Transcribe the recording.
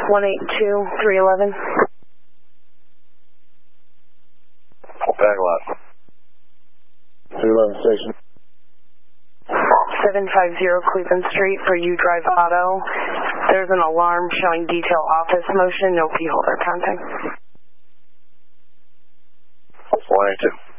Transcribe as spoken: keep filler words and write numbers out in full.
one eight two, three eleven. Back lot. three eleven station. seven five zero Cleveland Street for U Drive Auto. There's an alarm showing detail office motion, no key holder contact. one eight two.